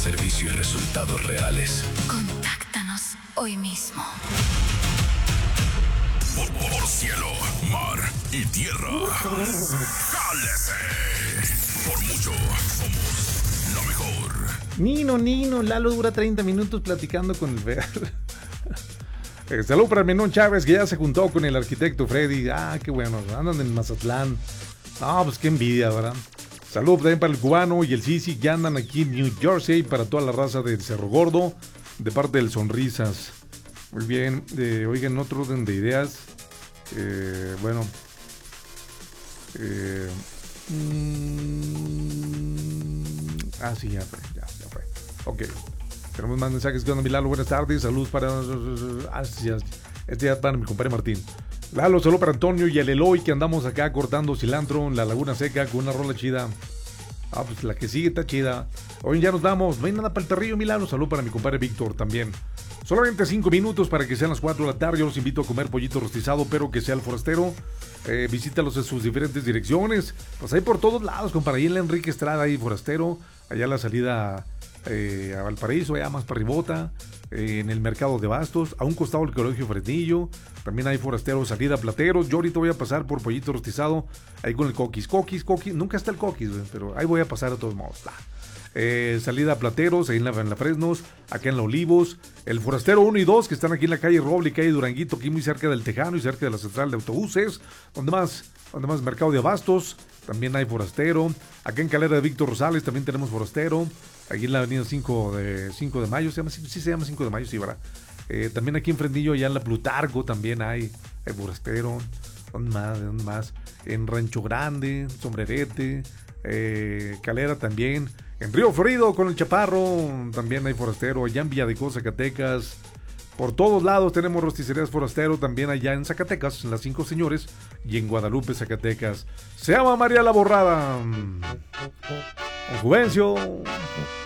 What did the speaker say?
servicio y resultados reales. Contáctanos hoy mismo. Por cielo, mar y tierra. ¡Jálese! Por mucho, somos lo mejor. Nino, Lalo dura 30 minutos platicando con el Fer. Saludos para Menón Chávez, que ya se juntó con el arquitecto Freddy. Qué bueno, andan en Mazatlán. Pues qué envidia, ¿verdad? Saludos también para el cubano y el Sisi, que andan aquí en New Jersey, para toda la raza del Cerro Gordo, de parte del Sonrisas. Muy bien, oigan, otro orden de ideas. Sí, ya fue. Ok. Tenemos más mensajes. ¿Qué onda, mi Lalo? Buenas tardes. Saludos para... Este ya para mi compadre Martín. Lalo, saludos para Antonio y el Eloy, que andamos acá cortando cilantro en la Laguna Seca con una rola chida. Pues la que sigue está chida. Hoy ya nos vamos. No hay nada para el perrillo, mi Lalo. Saludos para mi compadre Víctor también. Solamente 5 minutos para que sean las 4 de la tarde. Yo los invito a comer pollito rostizado, pero que sea el forastero. Visítalos en sus diferentes direcciones. Pues ahí por todos lados, compadre. Ahí en la Enrique Estrada, ahí forastero. Allá la salida a Valparaíso, allá más para Ribota. En el mercado de Bastos, a un costado del colegio Fresnillo. También hay forastero, salida Plateros. Yo ahorita voy a pasar por pollito rostizado. Ahí con el Coquis. Nunca está el Coquis, pero ahí voy a pasar de todos modos. Salida Plateros, ahí en la Fresnos, acá en la Olivos, el Forastero 1 y 2, que están aquí en la calle Roble, calle Duranguito, aquí muy cerca del Tejano y cerca de la central de autobuses, donde más mercado de Abastos, también hay Forastero, acá en Calera de Víctor Rosales también tenemos Forastero, aquí en la avenida 5 de Mayo, se llama 5 de Mayo, sí, ¿verdad? También aquí en Fresnillo, allá en la Plutarco también hay Forastero, ¿dónde más? En Rancho Grande, Sombrerete, Calera también. En Río Florido con el Chaparro también hay forastero. Allá en Villadeco, Zacatecas. Por todos lados tenemos rosticerías forastero. También allá en Zacatecas, en las 5 Señores. Y en Guadalupe, Zacatecas. Se llama María la Borrada. Con Juvencio.